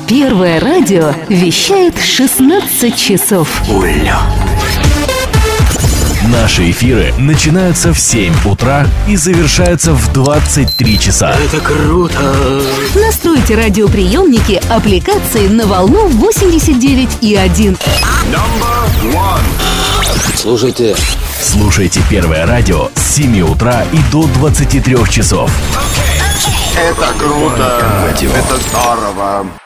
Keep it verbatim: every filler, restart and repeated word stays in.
Первое радио вещает шестнадцать часов. Уля. Наши эфиры начинаются в семь утра и завершаются в двадцать три часа. Это круто! Настройте радиоприемники аппликации на волну восемьдесят девять и один. Слушайте. Слушайте Первое радио с семи утра и до двадцати трёх часов. Это круто! Это здорово!